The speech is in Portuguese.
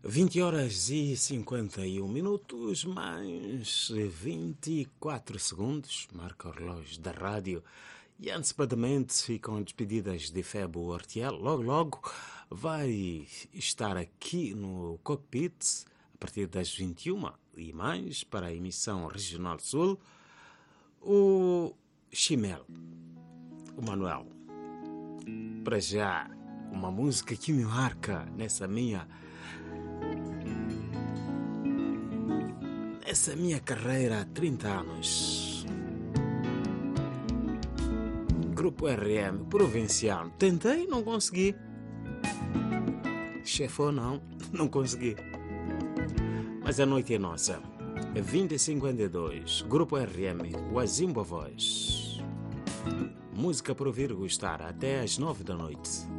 20 horas e 51 minutos, mais 24 segundos, marca o relógio da rádio. E antecipadamente ficam despedidas de Febo Artiel. Logo vai estar aqui no cockpit a partir das 21 e mais para a emissão Regional Sul. O Chimel, o Manuel. Para já, uma música que me marca nessa minha carreira há 30 anos. Grupo RM, provinciano. Tentei, não consegui. Chefou, não consegui. Mas a noite é nossa. 2052, Grupo RM, o Azimba Voz. Música para ouvir e gostar até às 9 da noite.